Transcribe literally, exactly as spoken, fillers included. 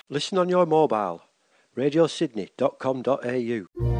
Listen on your mobile. radio sydney dot com dot a u.